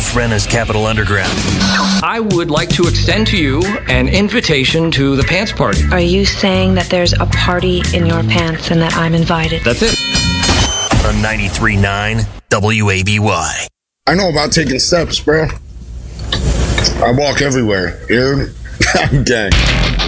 Jeff Renna's Capital Underground. I would like to extend to you an invitation to the pants party. Are you saying that there's a party in your pants and that I'm invited? That's it. On 93.9 WABY. I know about taking steps, bro. I walk everywhere, you know? Gang.